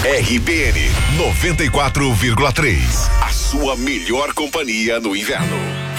RBN 94,3. A sua melhor companhia no inverno.